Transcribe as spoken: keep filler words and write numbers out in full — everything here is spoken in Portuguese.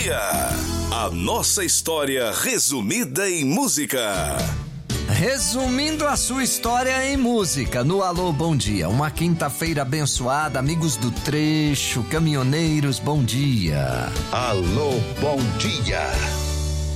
dia. A nossa história resumida em música. Resumindo a sua história em música, no Alô Bom Dia. Uma quinta-feira abençoada, amigos do trecho, caminhoneiros, bom dia. Alô Bom Dia.